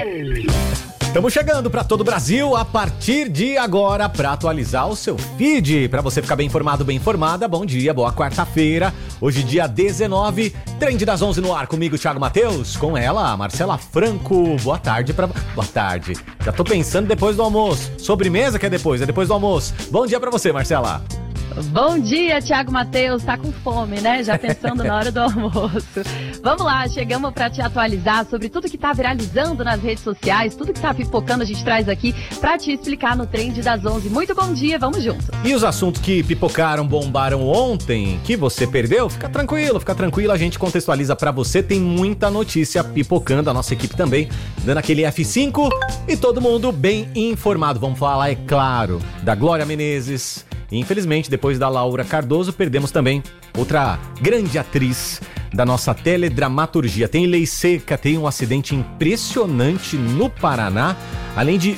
Estamos chegando para todo o Brasil a partir de agora para atualizar o seu feed, para você ficar bem informado, bem informada. Bom dia, boa quarta-feira. Hoje dia 19, Trend das 11 no ar comigo, Thiago Matheus, com ela, Marcela Franco. Boa tarde Boa tarde. Já tô pensando depois do almoço. Sobremesa que é depois do almoço. Bom dia para você, Marcela. Bom dia, Thiago Matheus. Tá com fome, né? Já pensando na hora do almoço. Vamos lá, chegamos para te atualizar sobre tudo que tá viralizando nas redes sociais, tudo que tá pipocando a gente traz aqui para te explicar no Trend das 11. Muito bom dia, vamos juntos. E os assuntos que pipocaram, bombaram ontem, que você perdeu, fica tranquilo, a gente contextualiza para você. Tem muita notícia pipocando, a nossa equipe também, dando aquele F5 e todo mundo bem informado. Vamos falar, é claro, da Glória Menezes. Infelizmente, depois da Laura Cardoso, perdemos também outra grande atriz da nossa teledramaturgia. Tem lei seca, tem um acidente impressionante no Paraná, além de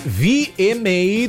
VMA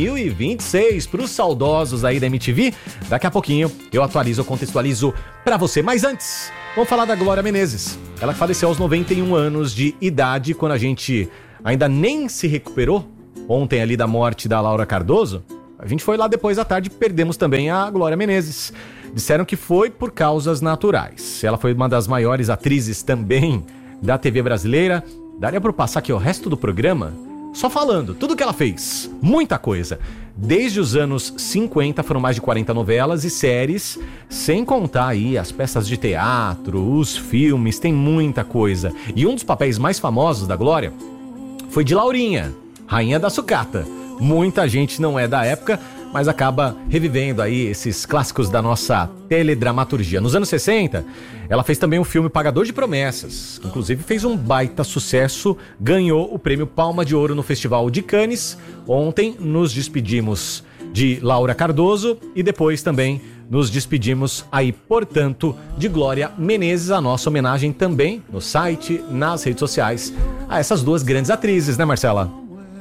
2026 para os saudosos aí da MTV. Daqui a pouquinho eu atualizo, eu contextualizo para você. Mas antes, vamos falar da Glória Menezes. Ela faleceu aos 91 anos de idade, quando a gente ainda nem se recuperou ontem ali da morte da Laura Cardoso. A gente foi lá depois da tarde e perdemos também a Glória Menezes. Disseram que foi por causas naturais. Ela foi uma das maiores atrizes também da TV brasileira. Daria para passar aqui o resto do programa só falando tudo que ela fez. Muita coisa. Desde os anos 50 foram mais de 40 novelas e séries, sem contar aí as peças de teatro, os filmes, tem muita coisa. E um dos papéis mais famosos da Glória foi de Laurinha, Rainha da Sucata. Muita gente não é da época, mas acaba revivendo aí esses clássicos da nossa teledramaturgia. Nos anos 60, ela fez também o filme Pagador de Promessas, que inclusive fez um baita sucesso, ganhou o prêmio Palma de Ouro no Festival de Cannes. Ontem nos despedimos de Laura Cardoso e depois também nos despedimos aí, portanto, de Glória Menezes. A nossa homenagem também no site, nas redes sociais, a essas duas grandes atrizes, né, Marcela?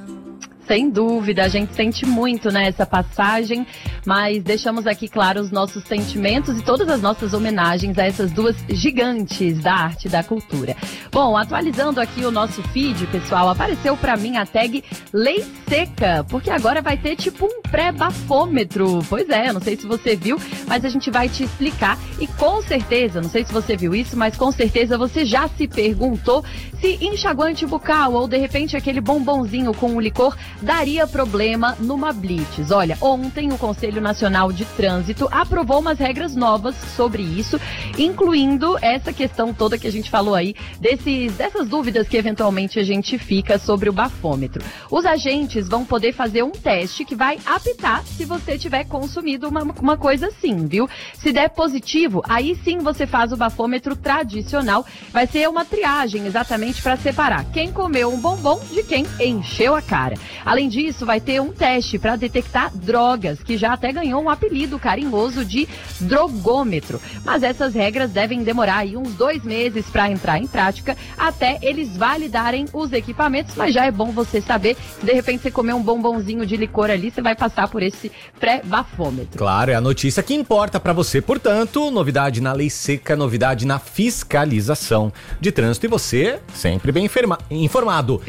Sem dúvida, a gente sente muito nessa passagem, mas deixamos aqui claro os nossos sentimentos e todas as nossas homenagens a essas duas gigantes da arte e da cultura. Bom, atualizando aqui o nosso feed, pessoal, apareceu pra mim a tag Lei Seca, porque agora vai ter tipo um pré-bafômetro. Pois é, eu não sei se você viu, mas a gente vai te explicar e com certeza, não sei se você viu isso, mas com certeza você já se perguntou se enxaguante bucal ou de repente aquele bombonzinho com o licor daria problema numa blitz. Olha, ontem o Conselho Nacional de Trânsito aprovou umas regras novas sobre isso, incluindo essa questão toda que a gente falou aí, dessas dúvidas que eventualmente a gente fica sobre o bafômetro. Os agentes vão poder fazer um teste que vai apitar se você tiver consumido uma coisa assim, viu? Se der positivo, aí sim você faz o bafômetro tradicional. Vai ser uma triagem exatamente para separar quem comeu um bombom de quem encheu a cara. Além disso, vai ter um teste para detectar drogas, que já até ganhou um apelido carinhoso de drogômetro. Mas essas regras devem demorar aí uns 2 meses para entrar em prática, até eles validarem os equipamentos, mas já é bom você saber, se de repente você comer um bombonzinho de licor ali, você vai passar por esse pré-bafômetro. Claro, é a notícia que importa para você, portanto, novidade na lei seca, novidade na fiscalização de trânsito e você sempre bem informado.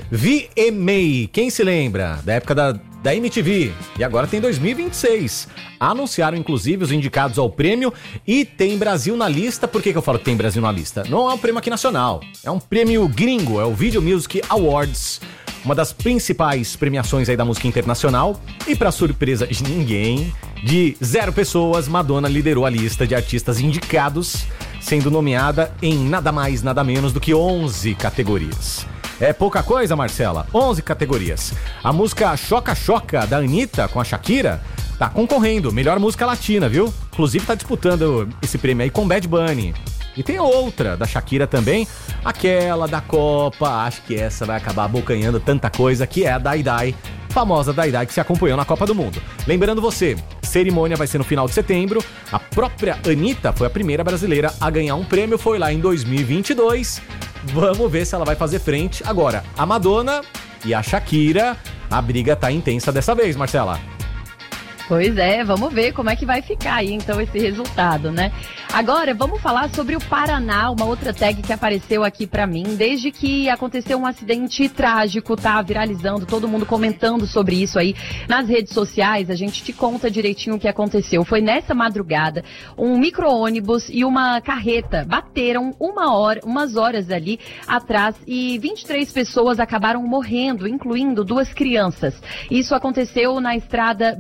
VMA, quem se lembra? Da época da MTV, e agora tem 2026. Anunciaram inclusive os indicados ao prêmio e tem Brasil na lista. Por que eu falo que tem Brasil na lista? Não é um prêmio aqui nacional, é um prêmio gringo, é o Video Music Awards, uma das principais premiações aí da música internacional. E para surpresa de ninguém, de 0 pessoas, Madonna liderou a lista de artistas indicados, sendo nomeada em nada mais, nada menos do que 11 categorias. É pouca coisa, Marcela? 11 categorias. A música Choca Choca, da Anitta, com a Shakira, tá concorrendo. Melhor música latina, viu? Inclusive tá disputando esse prêmio aí com Bad Bunny. E tem outra da Shakira também, aquela da Copa, acho que essa vai acabar abocanhando tanta coisa, que é a Dai Dai, famosa Dai Dai que se acompanhou na Copa do Mundo. Lembrando você, cerimônia vai ser no final de setembro, a própria Anitta foi a primeira brasileira a ganhar um prêmio, foi lá em 2022, vamos ver se ela vai fazer frente. Agora, a Madonna e a Shakira, a briga tá intensa dessa vez, Marcela. Pois é, vamos ver como é que vai ficar aí então esse resultado, né? Agora, vamos falar sobre o Paraná, uma outra tag que apareceu aqui pra mim. Desde que aconteceu um acidente trágico, tá viralizando, todo mundo comentando sobre isso aí nas redes sociais. A gente te conta direitinho o que aconteceu. Foi nessa madrugada, um micro-ônibus e uma carreta bateram umas horas ali atrás e 23 pessoas acabaram morrendo, incluindo 2 crianças. Isso aconteceu na estrada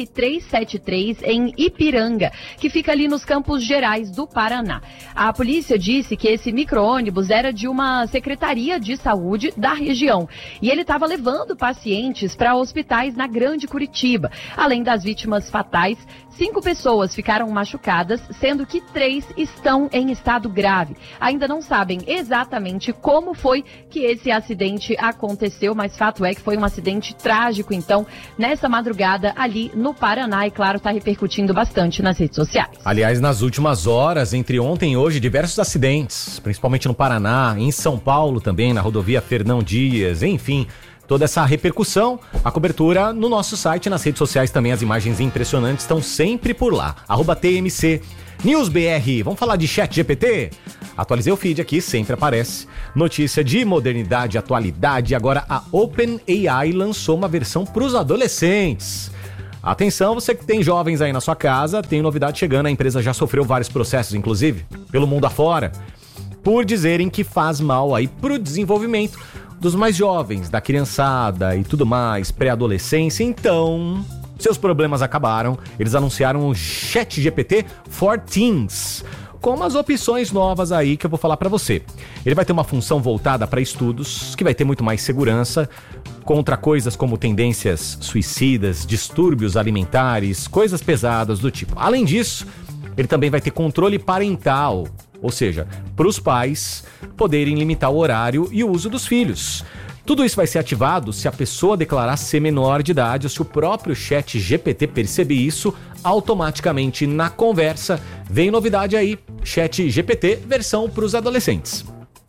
BR-373 em Ipiranga, que fica ali nos Campos Gerais do Paraná. A polícia disse que esse micro-ônibus era de uma secretaria de saúde da região e ele estava levando pacientes para hospitais na Grande Curitiba. Além das vítimas fatais, 5 pessoas ficaram machucadas, sendo que 3 estão em estado grave. Ainda não sabem exatamente como foi que esse acidente aconteceu, mas fato é que foi um acidente trágico, então, nessa madrugada ali no Paraná, e claro, está repercutindo bastante nas redes sociais. Aliás, nas últimas horas, entre ontem e hoje, diversos acidentes, principalmente no Paraná, em São Paulo também, na rodovia Fernão Dias, enfim, toda essa repercussão, a cobertura no nosso site, nas redes sociais também, as imagens impressionantes estão sempre por lá, @TMC News BR. Vamos falar de ChatGPT? Atualizei o feed aqui, sempre aparece notícia de modernidade, atualidade. Agora a OpenAI lançou uma versão para os adolescentes. Atenção, você que tem jovens aí na sua casa, tem novidade chegando. A empresa já sofreu vários processos, inclusive, pelo mundo afora, por dizerem que faz mal aí pro desenvolvimento dos mais jovens, da criançada e tudo mais, pré-adolescência. Então, seus problemas acabaram. Eles anunciaram o ChatGPT for Teens, com umas opções novas aí que eu vou falar pra você. Ele vai ter uma função voltada para estudos, que vai ter muito mais segurança, contra coisas como tendências suicidas, distúrbios alimentares, coisas pesadas do tipo. Além disso, ele também vai ter controle parental, ou seja, para os pais poderem limitar o horário e o uso dos filhos. Tudo isso vai ser ativado se a pessoa declarar ser menor de idade ou se o próprio ChatGPT perceber isso, automaticamente na conversa. Vem novidade aí, ChatGPT versão para os adolescentes.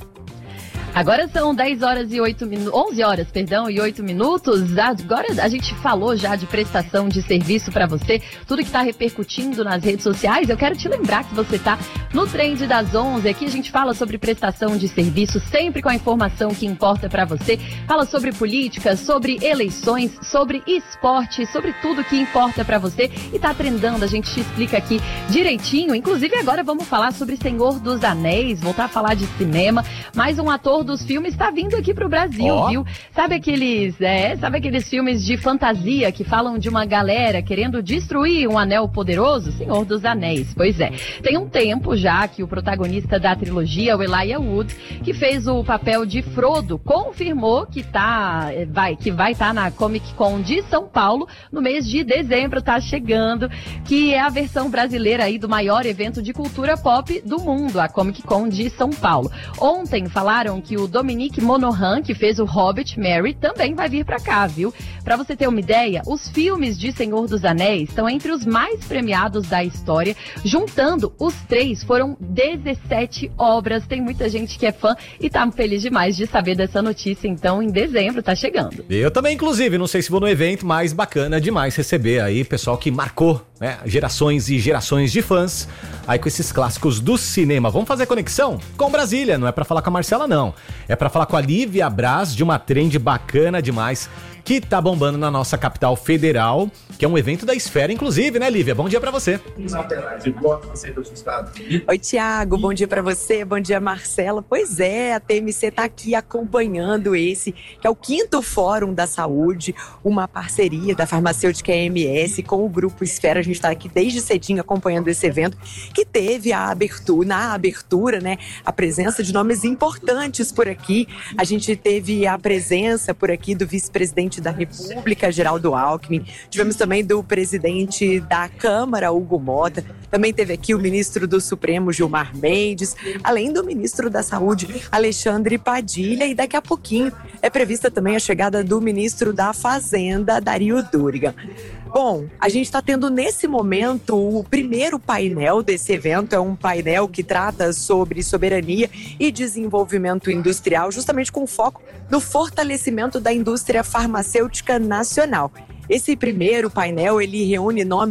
Agora são 11 horas e 8 minutos. Agora a gente falou já de prestação de serviço para você, tudo que está repercutindo nas redes sociais. Eu quero te lembrar que você está no Trend das 11. Aqui a gente fala sobre prestação de serviço, sempre com a informação que importa para você. Fala sobre política, sobre eleições, sobre esporte, sobre tudo que importa para você. E tá trendando, a gente te explica aqui direitinho. Inclusive agora vamos falar sobre Senhor dos Anéis, voltar a falar de cinema. Mais um ator dos filmes está vindo aqui pro Brasil, viu? Sabe aqueles filmes de fantasia que falam de uma galera querendo destruir um anel poderoso? Senhor dos Anéis, pois é. Tem um tempo já que o protagonista da trilogia, o Elijah Wood, que fez o papel de Frodo, confirmou que vai estar na Comic Con de São Paulo no mês de dezembro, tá chegando, que é a versão brasileira aí do maior evento de cultura pop do mundo, a Comic Con de São Paulo. Ontem falaram que o Dominique Monaghan, que fez o Hobbit, Merry, também vai vir pra cá, viu? Pra você ter uma ideia, os filmes de Senhor dos Anéis estão entre os mais premiados da história. Juntando os 3, foram 17 obras. Tem muita gente que é fã e tá feliz demais de saber dessa notícia. Então, em dezembro, tá chegando. Eu também, inclusive, não sei se vou no evento, mas bacana demais receber aí pessoal que marcou, né, gerações e gerações de fãs aí com esses clássicos do cinema. Vamos fazer conexão com Brasília, não é pra falar com a Marcela, não. É pra falar com a Lívia Braz, de uma trend bacana demais, que tá bombando na nossa capital federal, que é um evento da Esfera, inclusive, né, Lívia? Bom dia pra você. Oi, Thiago, bom dia pra você, bom dia, Marcela. Pois é, a TMC tá aqui acompanhando esse, que é o 5º Fórum da Saúde, uma parceria da farmacêutica EMS com o Grupo Esfera. A gente tá aqui desde cedinho acompanhando esse evento, que teve na abertura, né, a presença de nomes importantes por aqui. A gente teve a presença por aqui do vice-presidente da República, Geraldo Alckmin. Tivemos também do presidente da Câmara, Hugo Mota. Também teve aqui o ministro do Supremo, Gilmar Mendes, além do ministro da Saúde, Alexandre Padilha. E daqui a pouquinho é prevista também a chegada do ministro da Fazenda, Dario Durigan. Bom, a gente está tendo nesse momento o primeiro painel desse evento. É um painel que trata sobre soberania e desenvolvimento industrial, justamente com foco no fortalecimento da indústria farmacêutica nacional. Esse primeiro painel, ele reúne nomes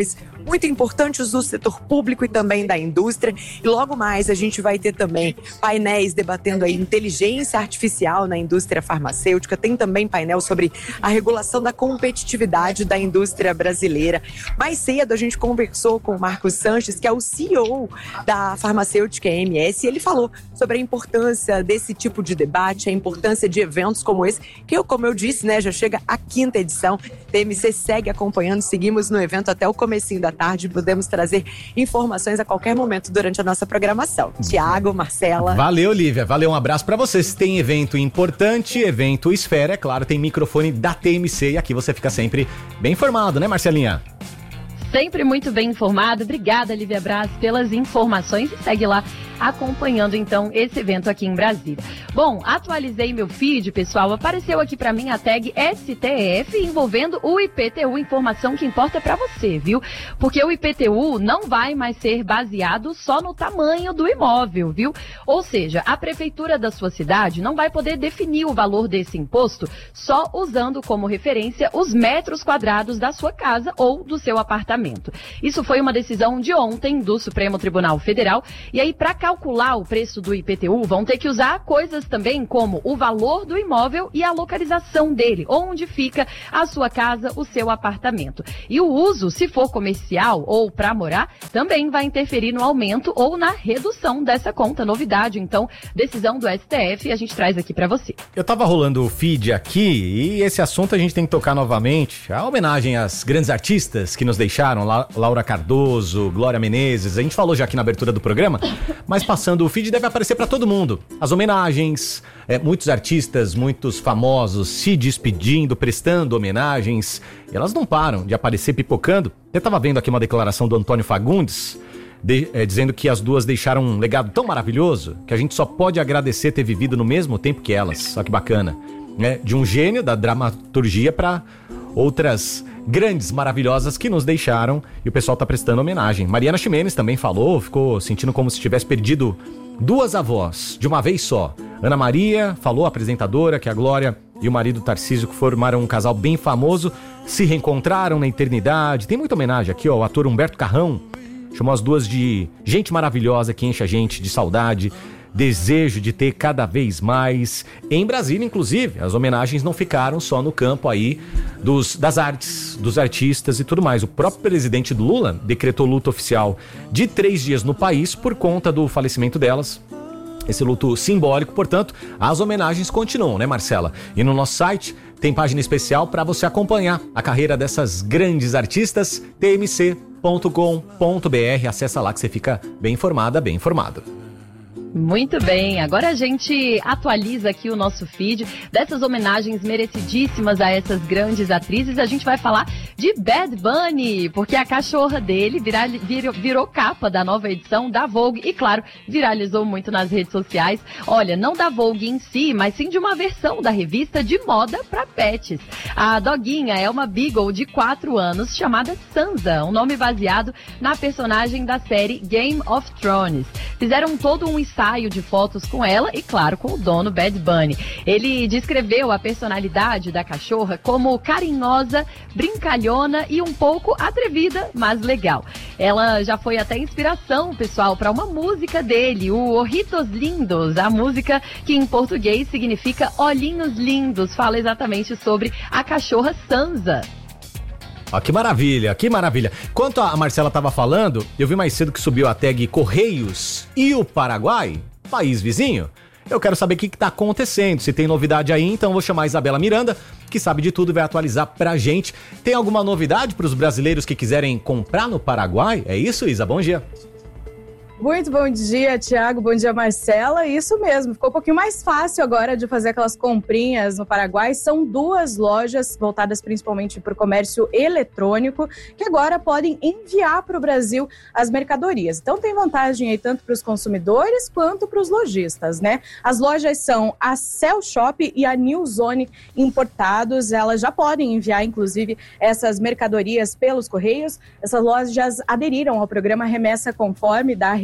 muito importantes do setor público e também da indústria. E logo mais a gente vai ter também painéis debatendo aí inteligência artificial na indústria farmacêutica. Tem também painel sobre a regulação da competitividade da indústria brasileira. Mais cedo a gente conversou com o Marcos Sanches, que é o CEO da farmacêutica EMS, e ele falou sobre a importância desse tipo de debate, a importância de eventos como esse, que como eu disse, né, já chega a 5ª edição. TMC segue acompanhando, seguimos no evento até o comecinho da tarde, podemos trazer informações a qualquer momento durante a nossa programação. Tiago, Marcela. Valeu, Lívia, valeu, um abraço pra vocês. Tem evento importante, evento Esfera, é claro, tem microfone da TMC e aqui você fica sempre bem informado, né, Marcelinha? Sempre muito bem informado. Obrigada, Lívia Braz, pelas informações. E segue lá acompanhando, então, esse evento aqui em Brasília. Bom, atualizei meu feed, pessoal. Apareceu aqui pra mim a tag STF envolvendo o IPTU. Informação que importa pra você, viu? Porque o IPTU não vai mais ser baseado só no tamanho do imóvel, viu? Ou seja, a prefeitura da sua cidade não vai poder definir o valor desse imposto só usando como referência os metros quadrados da sua casa ou do seu apartamento. Isso foi uma decisão de ontem do Supremo Tribunal Federal. E aí, para calcular o preço do IPTU, vão ter que usar coisas também como o valor do imóvel e a localização dele, onde fica a sua casa, o seu apartamento. E o uso, se for comercial ou para morar, também vai interferir no aumento ou na redução dessa conta. Novidade, então, decisão do STF, a gente traz aqui para você. Eu tava rolando o feed aqui e esse assunto a gente tem que tocar novamente. A homenagem às grandes artistas que nos deixaram, Laura Cardoso, Glória Menezes, a gente falou já aqui na abertura do programa, mas passando o feed deve aparecer para todo mundo. As homenagens, muitos artistas, muitos famosos se despedindo, prestando homenagens, e elas não param de aparecer pipocando. Eu tava vendo aqui uma declaração do Antônio Fagundes, dizendo que as duas deixaram um legado tão maravilhoso que a gente só pode agradecer ter vivido no mesmo tempo que elas. Olha que bacana, né? De um gênio da dramaturgia para outras grandes, maravilhosas que nos deixaram e o pessoal tá prestando homenagem. Mariana Ximenes também falou, ficou sentindo como se tivesse perdido duas avós de uma vez só. Ana Maria falou, apresentadora, que a Glória e o marido Tarcísio, que formaram um casal bem famoso, se reencontraram na eternidade. Tem muita homenagem aqui, ó, o ator Humberto Carrão chamou as duas de gente maravilhosa que enche a gente de saudade, desejo de ter cada vez mais. Em Brasília, inclusive, as homenagens não ficaram só no campo aí das artes, dos artistas e tudo mais. O próprio presidente Lula decretou luto oficial de 3 dias no país por conta do falecimento delas. Esse luto simbólico, portanto, as homenagens continuam, né, Marcela? E no nosso site tem página especial para você acompanhar a carreira dessas grandes artistas, tmc.com.br. Acessa lá que você fica bem informada, bem informado. Muito bem, agora a gente atualiza aqui o nosso feed dessas homenagens merecidíssimas a essas grandes atrizes. A gente vai falar de Bad Bunny, porque a cachorra dele virou capa da nova edição da Vogue e, claro, viralizou muito nas redes sociais. Olha, não da Vogue em si, mas sim de uma versão da revista de moda para pets. A doguinha é uma Beagle de 4 anos chamada Sansa, um nome baseado na personagem da série Game of Thrones. Fizeram todo um ensaio de fotos com ela e, claro, com o dono Bad Bunny. Ele descreveu a personalidade da cachorra como carinhosa, brincalhona e um pouco atrevida, mas legal. Ela já foi até inspiração, pessoal, para uma música dele, o Ojitos Lindos, a música que em português significa olhinhos lindos, fala exatamente sobre a cachorra Sansa. Ó, que maravilha, que maravilha. Enquanto a Marcela estava falando, eu vi mais cedo que subiu a tag Correios e o Paraguai, país vizinho. Eu quero saber o que está acontecendo, se tem novidade aí, então eu vou chamar a Isabela Miranda, que sabe de tudo e vai atualizar pra gente. Tem alguma novidade para os brasileiros que quiserem comprar no Paraguai? É isso, Isa? Bom dia. Muito bom dia, Tiago. Bom dia, Marcela. Isso mesmo, ficou um pouquinho mais fácil agora de fazer aquelas comprinhas no Paraguai. São 2 lojas voltadas principalmente para o comércio eletrônico que agora podem enviar para o Brasil as mercadorias. Então tem vantagem aí tanto para os consumidores quanto para os lojistas, né? As lojas são a Cell Shop e a New Zone Importados. Elas já podem enviar, inclusive, essas mercadorias pelos Correios. Essas lojas aderiram ao programa Remessa Conforme da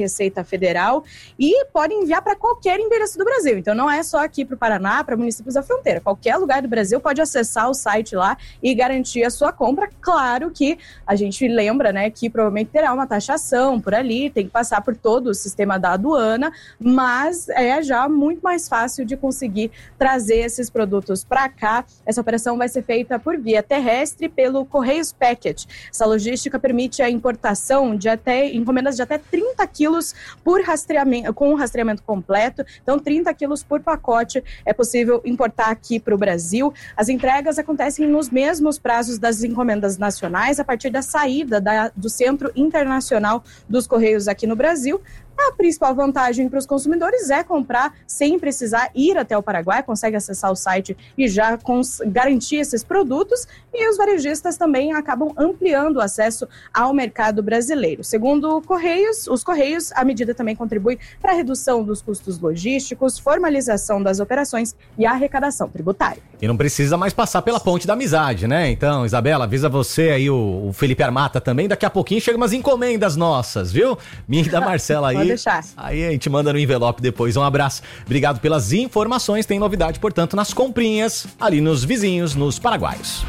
Receita Federal e pode enviar para qualquer endereço do Brasil. Então não é só aqui para o Paraná, para municípios da fronteira. Qualquer lugar do Brasil pode acessar o site lá e garantir a sua compra. Claro que a gente lembra, né, que provavelmente terá uma taxação por ali, tem que passar por todo o sistema da aduana, mas é já muito mais fácil de conseguir trazer esses produtos para cá. Essa operação vai ser feita por via terrestre pelo Correios Packet. Essa logística permite a importação de encomendas de até 30 quilos por rastreamento, com um rastreamento completo. Então, 30 quilos por pacote é possível importar aqui para o Brasil. As entregas acontecem nos mesmos prazos das encomendas nacionais, a partir da saída do Centro Internacional dos Correios aqui no Brasil. A principal vantagem para os consumidores é comprar sem precisar ir até o Paraguai, consegue acessar o site e já garantir esses produtos, e os varejistas também acabam ampliando o acesso ao mercado brasileiro. Segundo os Correios, a medida também contribui para a redução dos custos logísticos, formalização das operações e arrecadação tributária. E não precisa mais passar pela ponte da amizade, né? Então, Isabela, avisa você aí, o Felipe Armata também, daqui a pouquinho chegam umas encomendas nossas, viu? Minha e da Marcela aí. Deixar. Aí a gente manda no envelope depois. Um abraço. Obrigado pelas informações. Tem novidade, portanto, nas comprinhas ali nos vizinhos, nos paraguaios.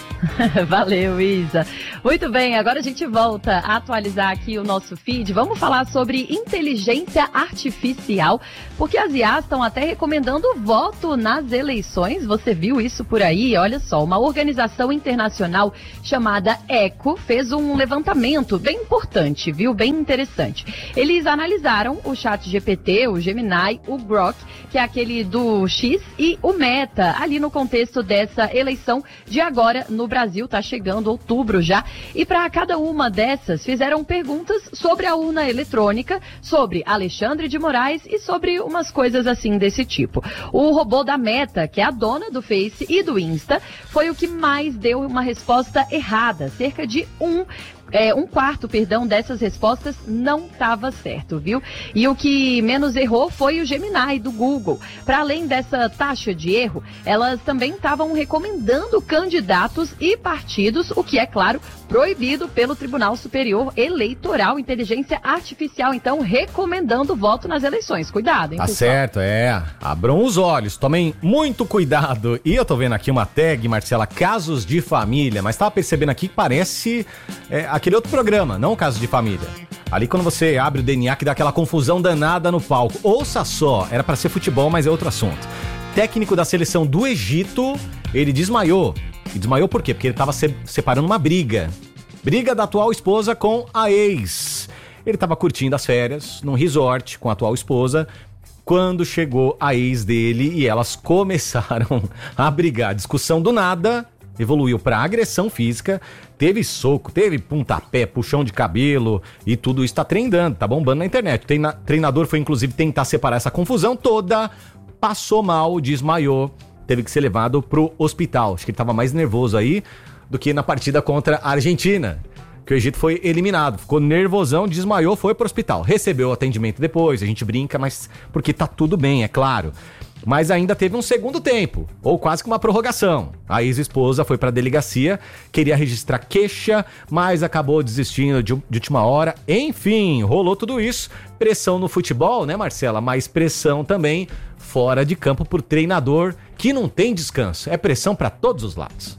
Valeu, Isa. Muito bem, agora a gente volta a atualizar aqui o nosso feed. Vamos falar sobre inteligência artificial, porque as IAs estão até recomendando o voto nas eleições. Você viu isso por aí? Olha só, uma organização internacional chamada ECO fez um levantamento bem importante, viu? Bem interessante. Eles analisaram o ChatGPT, o Gemini, o Grok, que é aquele do X, e o Meta, ali no contexto dessa eleição de agora no Brasil, tá chegando outubro já, e para cada uma dessas fizeram perguntas sobre a urna eletrônica, sobre Alexandre de Moraes e sobre umas coisas assim desse tipo. O robô da Meta, que é a dona do Face e do Insta, foi o que mais deu uma resposta errada, cerca de um quarto dessas respostas não estava certo, viu? E o que menos errou foi o Gemini do Google. Para além dessa taxa de erro, elas também estavam recomendando candidatos e partidos, o que é, claro, proibido pelo Tribunal Superior Eleitoral. Inteligência artificial, então, recomendando voto nas eleições. Cuidado, hein, tá pessoal? certo, abram os olhos, tomem muito cuidado. E eu tô vendo aqui uma tag, Marcela, casos de família, mas tava percebendo aqui que parece aquele outro programa, não Casos de Família. Ali quando você abre o DNA que dá aquela confusão danada no palco. Ouça só, era pra ser futebol, mas é outro assunto. Técnico da seleção do Egito, ele desmaiou. E desmaiou por quê? Porque ele tava separando uma briga. Briga da atual esposa com a ex. Ele tava curtindo as férias num resort com a atual esposa, quando chegou a ex dele e elas começaram a brigar. Discussão do nada evoluiu para agressão física, teve soco, teve pontapé, puxão de cabelo e tudo isso tá trendando, tá bombando na internet. O treinador foi inclusive tentar separar essa confusão toda, passou mal, desmaiou, teve que ser levado pro hospital. Acho que ele tava mais nervoso aí do que na partida contra a Argentina, que o Egito foi eliminado, ficou nervosão, desmaiou, foi pro hospital, recebeu atendimento depois. A gente brinca, mas porque tá tudo bem, é claro. Mas ainda teve um segundo tempo, ou quase que uma prorrogação. A ex-esposa foi para a delegacia, queria registrar queixa, mas acabou desistindo de última hora. Enfim, rolou tudo isso. Pressão no futebol, né, Marcela? Mas pressão também fora de campo por treinador que não tem descanso. É pressão para todos os lados.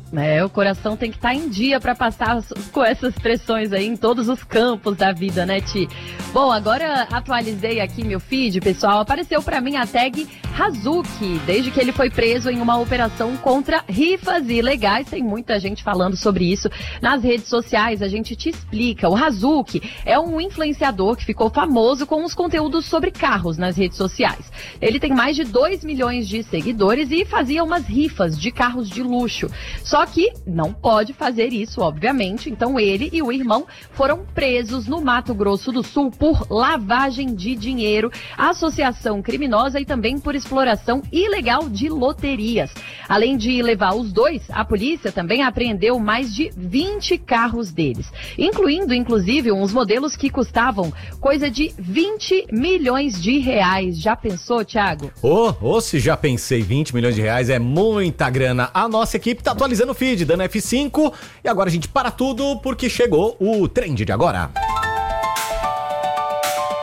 O coração tem que estar em dia para passar com essas pressões aí em todos os campos da vida, né, Ti? Bom, agora atualizei aqui meu feed, pessoal. Apareceu para mim a tag Hazuki, desde que ele foi preso em uma operação contra rifas ilegais. Tem muita gente falando sobre isso nas redes sociais, a gente te explica. O Hazuki é um influenciador que ficou famoso com os conteúdos sobre carros nas redes sociais. Ele tem mais de 2 milhões de seguidores e fazia umas rifas de carros de luxo. Só que não pode fazer isso, obviamente, então ele e o irmão foram presos no Mato Grosso do Sul por lavagem de dinheiro, associação criminosa e também por exploração ilegal de loterias. Além de levar os dois, a polícia também apreendeu mais de 20 carros deles, incluindo, inclusive, uns modelos que custavam coisa de 20 milhões de reais. Já pensou, Thiago? Se já pensei, 20 milhões de reais é muita grana. A nossa equipe tá atualizando o feed, dando F5, e agora a gente para tudo porque chegou o Trend de Agora.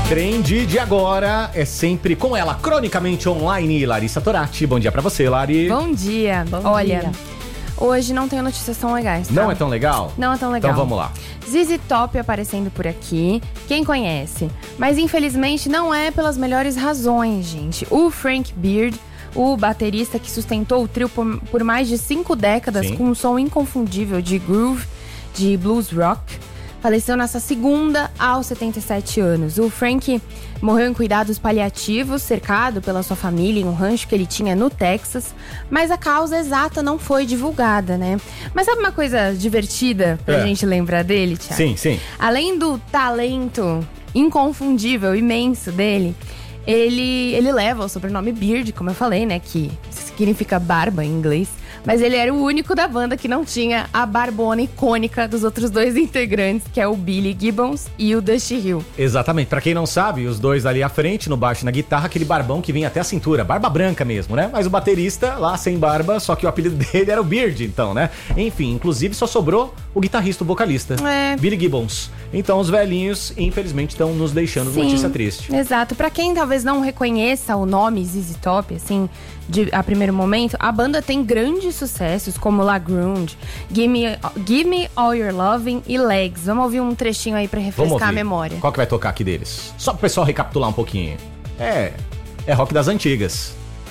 Trend de agora é sempre com ela, cronicamente online, Larissa Torati. Bom dia pra você, Lari. Bom dia. Olha, hoje não tenho notícias tão legais, tá? Não é tão legal? Não é tão legal. Então vamos lá. ZZ Top aparecendo por aqui, quem conhece? Mas infelizmente não é pelas melhores razões, gente. O Frank Beard, o baterista que sustentou o trio por mais de 5 décadas, Sim. com um som inconfundível de groove, de blues rock, faleceu nessa segunda aos 77 anos. O Frank morreu em cuidados paliativos, cercado pela sua família em um rancho que ele tinha no Texas, mas a causa exata não foi divulgada, né? Mas sabe uma coisa divertida pra gente lembrar dele, Thiago? Sim, sim. Além do talento inconfundível, imenso dele, ele leva o sobrenome Beard, como eu falei, né? Que significa barba em inglês. Mas ele era o único da banda que não tinha a barbona icônica dos outros 2 integrantes, que é o Billy Gibbons e o Dusty Hill. Exatamente. Pra quem não sabe, os dois ali à frente, no baixo e na guitarra, aquele barbão que vinha até a cintura. Barba branca mesmo, né? Mas o baterista lá sem barba, só que o apelido dele era o Beard, então, né? Enfim, inclusive só sobrou o guitarrista, o vocalista. Billy Gibbons. Então os velhinhos, infelizmente, estão nos deixando. Sim, notícia triste. Exato. Pra quem talvez não reconheça o nome ZZ Top, assim, a primeiro momento, a banda tem grandes sucessos como La Grunge, Give Me All Your Loving e Legs. Vamos ouvir um trechinho aí pra refrescar a memória. Qual que vai tocar aqui deles? Só pro pessoal recapitular um pouquinho. É rock das antigas.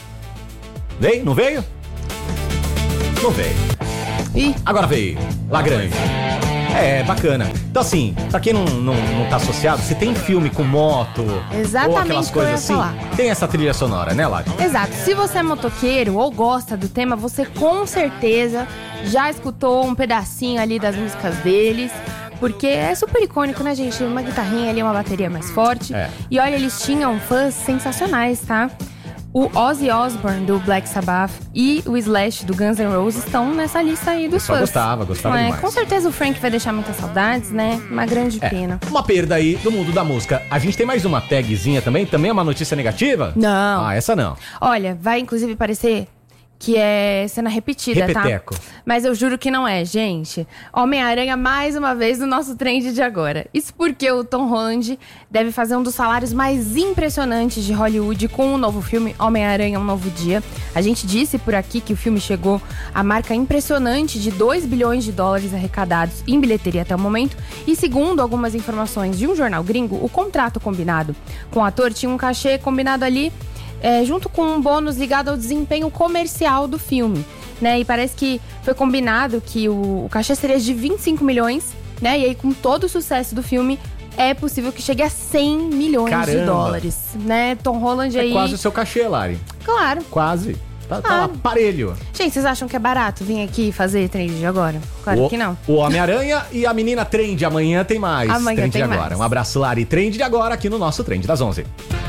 Veio? Não veio? Não veio. Ih. Agora veio. La Grande. É, bacana. Então assim, pra quem não tá associado, se tem filme com moto Exatamente ou aquelas coisas assim, falar. tem essa trilha sonora, né, Lari? Exato. Se você é motoqueiro ou gosta do tema, você com certeza já escutou um pedacinho ali das músicas deles. Porque é super icônico, né, gente? Uma guitarrinha ali, uma bateria mais forte. E olha, eles tinham fãs sensacionais, tá? O Ozzy Osbourne, do Black Sabbath, e o Slash, do Guns N' Roses, estão nessa lista aí dos fãs. Gostava demais. Com certeza o Frank vai deixar muitas saudades, né? Uma grande pena. Uma perda aí do mundo da música. A gente tem mais uma tagzinha também? Também é uma notícia negativa? Não. Ah, essa não. Olha, vai inclusive parecer que é cena repetida, Repeteco. tá? Mas eu juro que não é, gente. Homem-Aranha mais uma vez no nosso trend de agora. Isso porque o Tom Holland deve fazer um dos salários mais impressionantes de Hollywood com o novo filme Homem-Aranha Um Novo Dia. A gente disse por aqui que o filme chegou à marca impressionante de 2 bilhões de dólares arrecadados em bilheteria até o momento. E segundo algumas informações de um jornal gringo, o contrato combinado com o ator tinha um cachê combinado ali junto com um bônus ligado ao desempenho comercial do filme, né? E parece que foi combinado que o cachê seria de 25 milhões, né? E aí, com todo o sucesso do filme, é possível que chegue a 100 milhões de dólares, né? Tom Holland aí... É quase o seu cachê, Lari. Claro. Quase. Tá lá, parelho. Gente, vocês acham que é barato vir aqui fazer trend de agora? Claro que não. O Homem-Aranha e a menina Trend. Amanhã tem mais. Amanhã Trend tem de agora. mais. Um abraço, Lari. Trend de agora aqui no nosso Trend das 11.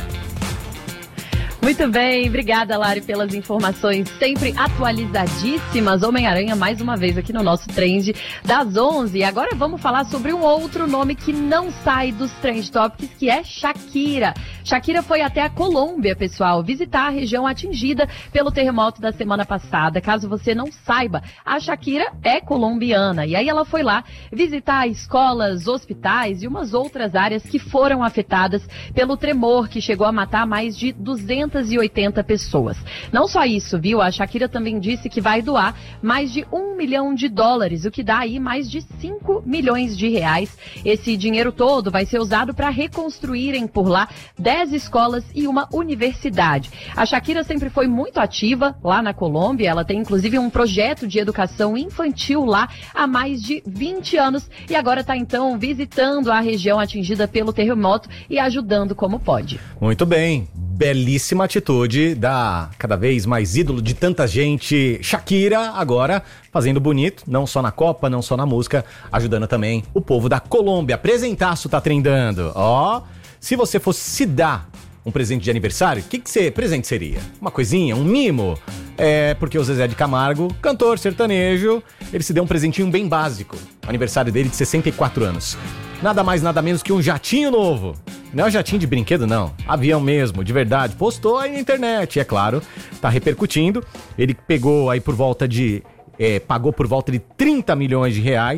Muito bem, obrigada, Lari, pelas informações sempre atualizadíssimas. Homem-Aranha mais uma vez aqui no nosso Trend das 11. Agora vamos falar sobre um outro nome que não sai dos Trend Topics, que é Shakira. Shakira foi até a Colômbia, pessoal, visitar a região atingida pelo terremoto da semana passada. Caso você não saiba, a Shakira é colombiana. E aí ela foi lá visitar escolas, hospitais e umas outras áreas que foram afetadas pelo tremor que chegou a matar mais de 280 pessoas. Não só isso, viu? A Shakira também disse que vai doar mais de $1 milhão, o que dá aí mais de 5 milhões de reais. Esse dinheiro todo vai ser usado para reconstruírem por lá 10 escolas e uma universidade. A Shakira sempre foi muito ativa lá na Colômbia. Ela tem inclusive um projeto de educação infantil lá há mais de 20 anos e agora está então visitando a região atingida pelo terremoto e ajudando como pode. Muito bem. Belíssima atitude da cada vez mais ídolo de tanta gente, Shakira, agora fazendo bonito, não só na Copa, não só na música, ajudando também o povo da Colômbia. Presentaço tá trendando. Ó, se você fosse se dar um presente de aniversário, que presente seria? Uma coisinha, um mimo? Porque o Zezé de Camargo, cantor sertanejo, ele se deu um presentinho bem básico. O aniversário dele de 64 anos. Nada mais, nada menos que um jatinho novo. Não é um jatinho de brinquedo, não. Avião mesmo, de verdade. Postou aí na internet, é claro. Tá repercutindo. Ele pegou aí pagou por volta de 30 milhões de reais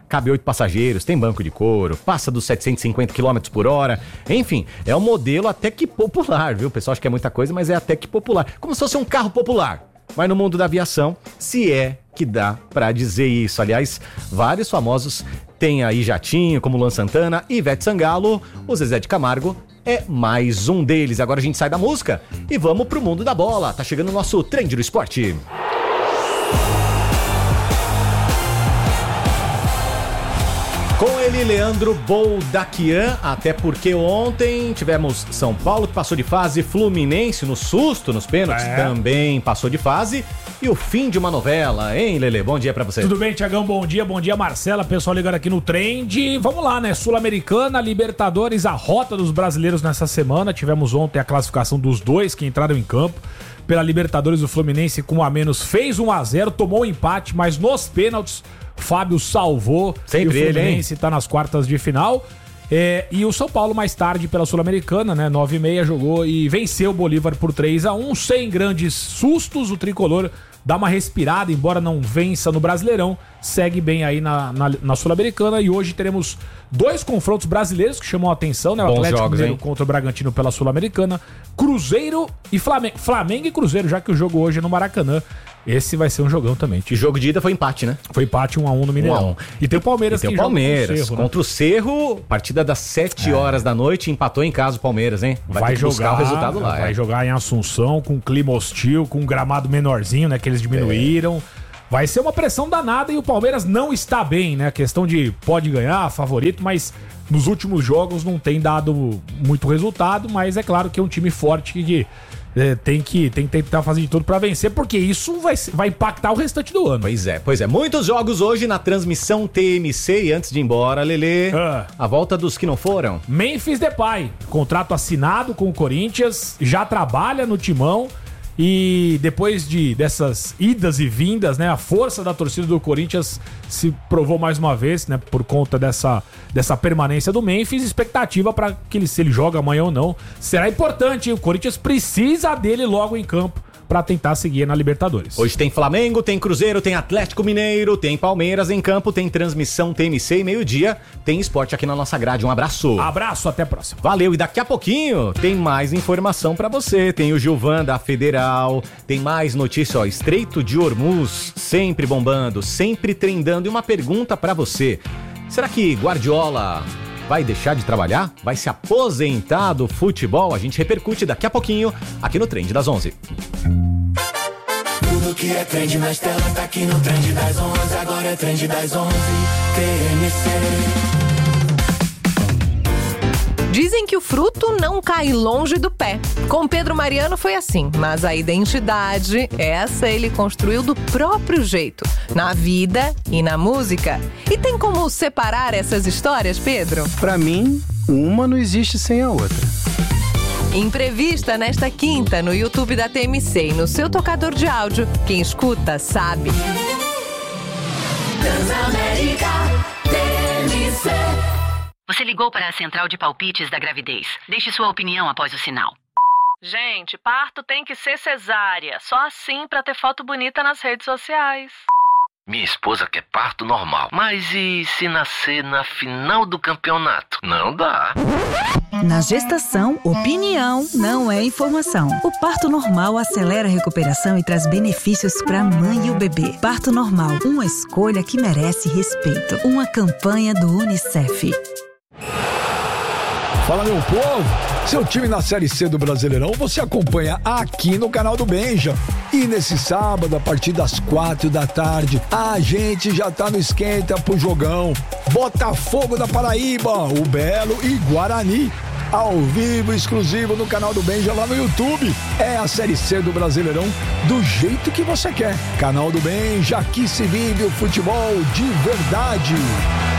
cabe 8 passageiros, tem banco de couro, passa dos 750 km por hora. Enfim, é um modelo até que popular, viu? O pessoal acha que é muita coisa, mas é até que popular. Como se fosse um carro popular. Mas no mundo da aviação, se é que dá pra dizer isso. Aliás, vários famosos têm aí jatinho, como Luan Santana, Ivete Sangalo, o Zezé de Camargo é mais um deles. Agora a gente sai da música e vamos pro mundo da bola. Tá chegando o nosso Trend do Esporte. Com ele, Leandro Boldaquian, até porque ontem tivemos São Paulo que passou de fase, Fluminense no susto, nos pênaltis, também passou de fase, e o fim de uma novela, hein, Lelê? Bom dia pra você. Tudo bem, Tiagão? Bom dia, Marcela, pessoal ligando aqui no Trend. Vamos lá, né? Sul-Americana, Libertadores, a rota dos brasileiros nessa semana. Tivemos ontem a classificação dos dois que entraram em campo. Pela Libertadores, o Fluminense com 1 a menos fez 1-0, tomou um empate, mas nos pênaltis Fábio salvou. Sempre e o Fluminense ele, tá nas quartas de final. E o São Paulo mais tarde pela Sul-Americana, né, 9h30, jogou e venceu o Bolívar por 3-1, sem grandes sustos. O tricolor dá uma respirada, embora não vença no Brasileirão, segue bem aí na Sul-Americana. E hoje teremos 2 confrontos brasileiros que chamam a atenção, né? O Atlético Mineiro contra o Bragantino pela Sul-Americana, Cruzeiro e Flamengo e Cruzeiro, já que o jogo hoje é no Maracanã. Esse vai ser um jogão também. O jogo de ida foi empate, né? Foi empate 1-1 no Mineirão. E tem o Palmeiras que joga contra o Cerro, partida das 7 horas da noite, empatou em casa o Palmeiras, hein? Vai jogar buscar o resultado lá. Vai jogar em Assunção, com clima hostil, com um gramado menorzinho, né? Que eles diminuíram. Vai ser uma pressão danada e o Palmeiras não está bem, né? A questão de pode ganhar, favorito, mas nos últimos jogos não tem dado muito resultado, mas é claro que é um time forte que tem que tentar fazer de tudo pra vencer, porque isso vai impactar o restante do ano. Pois é. Muitos jogos hoje na transmissão TMC. E antes de ir embora, Lelê, a volta dos que não foram. Memphis Depay, contrato assinado com o Corinthians, já trabalha no timão. E depois dessas idas e vindas, né, a força da torcida do Corinthians se provou mais uma vez, né, por conta dessa permanência do Memphis. Expectativa para que se ele joga amanhã ou não será importante, hein? O Corinthians precisa dele logo em campo para tentar seguir na Libertadores. Hoje tem Flamengo, tem Cruzeiro, tem Atlético Mineiro, tem Palmeiras em campo, tem transmissão TMC e meio-dia tem esporte aqui na nossa grade. Um abraço. Abraço, até a próxima. Valeu, e daqui a pouquinho tem mais informação pra você. Tem o Gilvan da Federal, tem mais notícia, Estreito de Hormuz, sempre bombando, sempre trendando. E uma pergunta pra você: será que Guardiola vai deixar de trabalhar? Vai se aposentar do futebol? A gente repercute daqui a pouquinho aqui no Trend das 11. Tudo que é trend nas telas tá aqui no Trend das 11. Agora é Trend das 11, TMC. Dizem que o fruto não cai longe do pé. Com Pedro Mariano foi assim, mas a identidade, essa ele construiu do próprio jeito, na vida e na música. E tem como separar essas histórias, Pedro? Pra mim, uma não existe sem a outra. Entrevista nesta quinta no YouTube da TMC e no seu tocador de áudio. Quem escuta sabe. Transamérica, TMC. Você ligou para a central de palpites da gravidez. Deixe sua opinião após o sinal. Gente, parto tem que ser cesárea. Só assim pra ter foto bonita nas redes sociais. Minha esposa quer parto normal. Mas e se nascer na final do campeonato? Não dá. Na gestação, opinião não é informação. O parto normal acelera a recuperação e traz benefícios para a mãe e o bebê. Parto normal, uma escolha que merece respeito. Uma campanha do UNICEF. Fala, meu povo! Seu time na Série C do Brasileirão você acompanha aqui no canal do Benja. E nesse sábado, a partir das 4 da tarde, a gente já tá no esquenta pro jogão. Botafogo da Paraíba, o Belo e Guarani. Ao vivo, exclusivo no canal do Benja lá no YouTube. É a Série C do Brasileirão do jeito que você quer. Canal do Benja, aqui se vive o futebol de verdade.